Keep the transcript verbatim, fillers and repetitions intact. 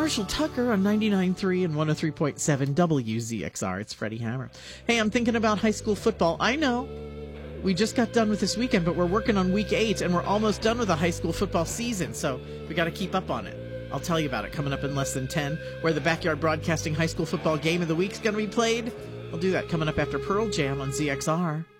Marshall Tucker on ninety-nine point three and one oh three point seven W Z X R. It's Freddie Hammer. Hey, I'm thinking about high school football. I know we just got done with this weekend, but we're working on week eight, and we're almost done with the high school football season, so we got to keep up on it. I'll tell you about it coming up in less than ten, where the Backyard Broadcasting high school football game of the week is going to be played. I'll do that coming up after Pearl Jam on Z X R.